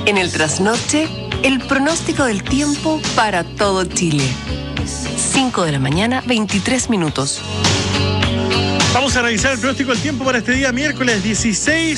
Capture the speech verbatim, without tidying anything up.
En el trasnoche, el pronóstico del tiempo para todo Chile. cinco de la mañana, veintitrés minutos. Vamos a revisar el pronóstico del tiempo para este día miércoles dieciséis